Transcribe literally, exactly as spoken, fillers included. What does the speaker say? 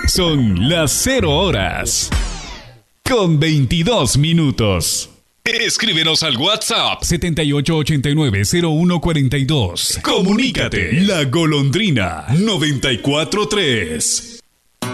Son las cero horas con veintidós minutos. Escríbenos al WhatsApp setenta y ocho ochenta y nueve cero uno cuarenta y dos. Comunícate. La Golondrina noventa y cuatro tres.